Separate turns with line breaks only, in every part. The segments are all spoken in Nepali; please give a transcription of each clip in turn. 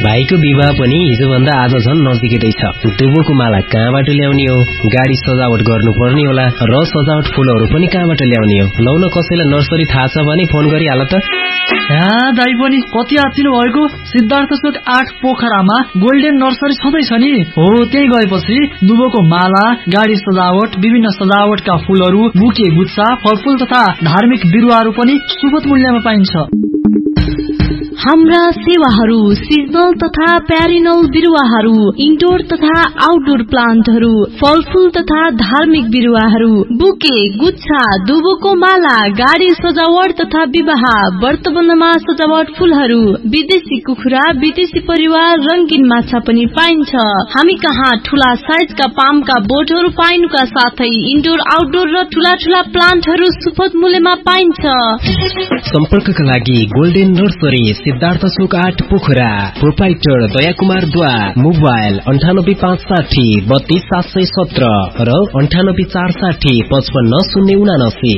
भाइको विवाह पनि हिजोभन्दा आज झन् नजिकै छ। दुबोको माला कहाँबाट ल्याउने हो, गाडी सजावट गर्नुपर्ने होला र सजावट फूलहरू पनि कहाँबाट ल्याउने हो। लौ न कसैलाई नर्सरी थाहा छ भने फोन गरिहाल त।
दाइ पनि कति आत्तिनु भएको। सिद्धार्थ चोक 8 पोखरामा गोल्डेन नर्सरी छँदैछ नि। हो, त्यही गएपछि दुबोको माला, गाडी सजावट, विभिन्न सजावटका फूलहरू, बुके गुच्छा, फलफूल तथा धार्मिक बिरुवाहरू पनि सुपथ मूल्यमा पाइन्छ।
हाम्रा सेवाहरू सिजनल तथा प्यारिनल बिरुवाहरू, इन्डोर तथा आउटडोर प्लान्टहरू, फलफूल तथा धार्मिक बिरुवाहरू, बुके गुच्छा, दुबोको माला, गाडी सजावट तथा विवाह, व्रतबन्धमा सजावट फूलहरू, विदेशी कुखुरा, विदेशी परिवार, रंगीन माछा पनि पाइन्छ। हामी कहाँ ठूला साइजका पामका बोटहरू पाइनुका साथै इन्डोर आउटडोर र ठूला ठूला प्लान्टहरू सुपथ मूल्यमा पाइन्छ।
सम्पर्कका लागि गोल्डेन नर्सरी, सिद्धार्थ चोक 8 पोखरा, प्रोप्राइटर दया कुमार द्वा, मोबाइल 9856 32717 र 9846 55079।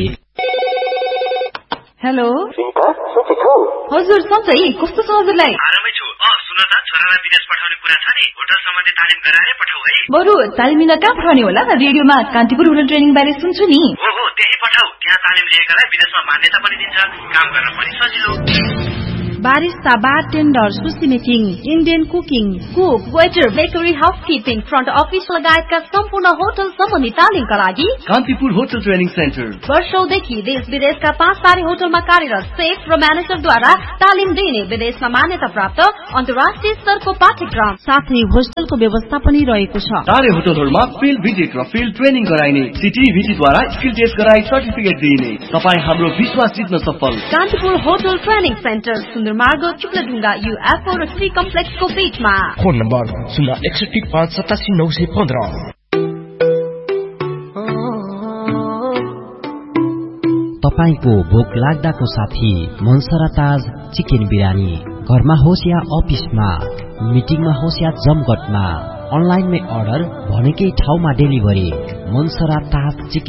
हेलो हजुर, सधैँ कस्तो छ हजुरलाई?
आरामै छु। सुन त, छोरालाई विदेश पठाउने कुरा छ नि, होटल सम्बन्धी तालिम गराएरै पठाऊ है।
बरु तालिम लिन कहाँ पठाउने होला? रेडियोमा कान्तिपुर होटल ट्रेनिङ बारे सुन्छु नि।
हो, त्यही पठाऊ। त्यहाँ तालिम लिएकालाई विदेशमा मान्यता पनि दिन्छ, काम गर्न पनि सजिलो।
Barista, bartender, sushi making, Indian cooking, cook, waiter, bakery, housekeeping, front office लगायतका सम्पूर्ण होटल सम्बन्धी तालिमका लागि
कान्तिपुर होटल ट्रेनिङ सेन्टर
वर्षौंदेखि देश विदेशका 5 तारे होटलमा कार्यरत सेफ र म्यानेजरद्वारा तालिम दिने विदेशमा मान्यता प्राप्त अन्तर्राष्ट्रिय स्तरको पाठ्यक्रम साथै होस्टेलको व्यवस्था पनि रहेको छ।
तारे होटलहरूमा फिल्ड भिजिट र फिल्ड ट्रेनिङ गराइने, सिटीभिटीद्वारा स्किल टेस्ट गराई सर्टिफिकेट दिइने। तपाईँ हाम्रो विश्वास जित्न सफल।
कान्तिपुर होटल ट्रेनिङ सेन्टर, सुन्दर मार्ग, चुक्लढुङ्गा, UFO र 3 कम्प्लेक्सको बीचमा।
Phone number 061587915।
तपाईको भोक लाग्दाको साथी मनसरा ताज चिकन बिरयानी। घरमा होस् या अफिसमा, मिटिङमा होस् या जमघटमा, अनलाइनमै अर्डर, भनेकै ठाउँमा डेलिभरी। मनसरा ताज चिकन